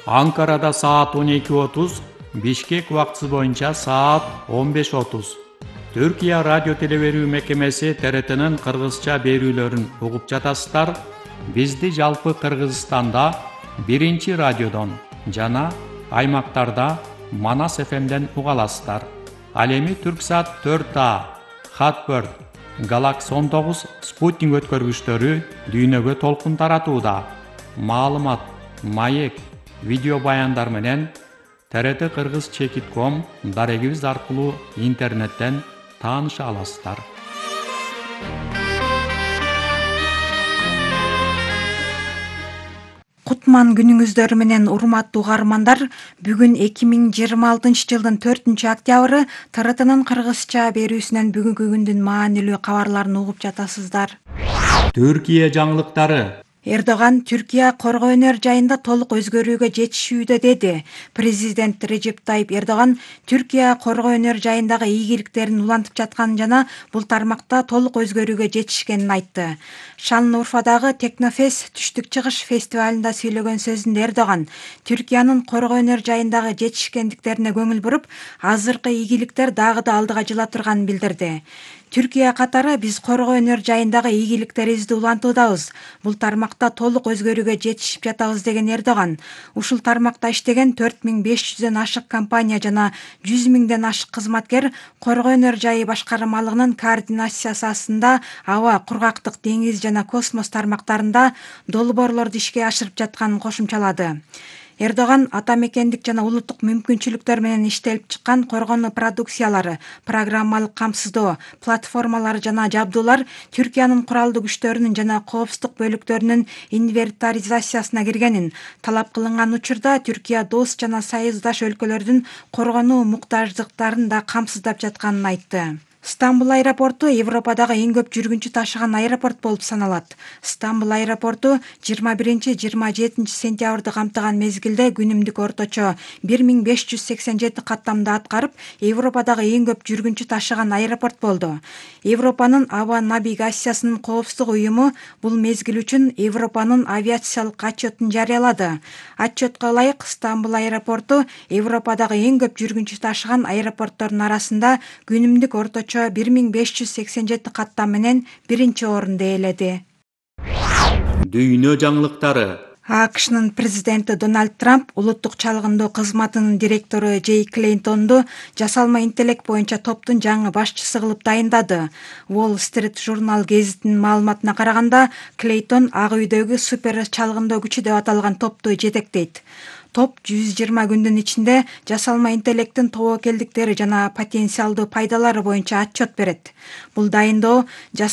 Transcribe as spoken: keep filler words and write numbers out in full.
Анкарада саат он эки отуз, Бишкек убактысы боюнча саат он беш отуз. Түркия радио телеберүү мекемеси Т Р Т'нин кыргызча берүүлөрүн угуп жатасыздар. Бизди жалпы Кыргызстанда биринчи радиодон жана аймактарда Манас Ф М'ден уга аласыздар. Ал эми Түрксат төрт А, Хатбird, Galaxy он тогуз спутник өткөргүчтөрү дүйнөгө толкун таратууда. Маалымат, маек, видео баяндар менен Т Р Т Кыргыз чекит ком дарегибиз аркылуу интернеттен тааныша аласыздар. Кутман күнүңүздөр менен урматтуу угармандар, бүгүн эки миң жыйырма алтынчы жылдын төртүнчү октябры Т Р Т'нын кыргызча берүүсүнөн бүгүнкү күндүн маанилүү кабарларын угуп жатасыздар. Түркия жаңылыктары. Эрдоган Түркия коргоо өнөр жайында толук өзгөрүүгө жетишүүдө деди. Президент Режеп Тайип Эрдоган Түркия коргоо өнөр жайындагы ийгиликтерин улантып жатканын жана бул тармакта толук өзгөрүүгө жетишкенин айтты. Шанлыурфадагы Технофест түштүк чыгыш фестивалында сүйлөгөн сөзүндө Эрдоган Түркиянын коргоо өнөр жайындагы жетишкендиктерине көңүл буруп, азыркы ийгиликтер дагы да алдыга жыла турганын билдирди. Түркия катары биз коргоо өнөр жайындагы ийгиликтерибизди улантуудабыз. Бул тармакта толук өзгөрүүгө жетишип жатабыз деген Эрдоган, ушул тармакта иштеген төрт миң беш жүздөн ашык компания жана жүз миңден ашык кызматкер коргоо өнөр жайы башкармалыгынын координациясында аба, кургактык, деңиз жана космос тармактарында долбоорлорду ишке ашырып жатканын кошумчалады. Эрдоган ата мекендик жана улуттук мүмкүнчүлүктөр менен иштелип чыккан коргонуу продукциялары, программалык камсыздоо, платформалар жана жабдуулар Түркиянын куралдуу күчтөрүнүн жана коопсуздук бөлүктөрүнүн инвентаризациясына киргенин, талап кылынган учурда Түркия дос жана союздаш өлкөлөрдүн коргонуу муктаждыктарын да камсыздап жатканын айтты. Стамбул аэропорту Европадагы эң көп жүргүнчү ташыган аэропорт болуп саналат. Стамбул аэропорту жыйырма биринчи — жыйырма жетинчи сентябрды камтыган мезгилде күнүмдүк орточо бир миң беш жүз сексен жети каттамды аткарып, Европадагы эң көп жүргүнчү ташыган аэропорт болду. Европанын аба навигациясынын коопсуздук уюму бул мезгил үчүн Европанын авиациялык отчетун жарыялады. Отчетко ылайык, Стамбул аэропорту Европадагы эң көп жүргүнчү ташыган аэропорттордун арасында күнүмдүк орточо бир миң беш жүз сексен жети каттам менен биринчи орунду ээледи. Дүйнө жаңылыктары. А К Шнын президенти Дональд Трамп улуттук чалгындоо кызматынын директору Джей Клейнтонду жасалма интеллект боюнча топтун жаңы башчысы кылып дайындады. Wall Street журнал гезитинин маалыматына караганда, Клейтон Ак үйдөгү супер чалгындоо күчү деп аталган топту жетектейт. Топ жүз жыйырма күндүн ичинде жасалма интеллекттин тобокелдиктери жана потенциалдуу пайдалары боюнча отчет берет. Бул дайындоо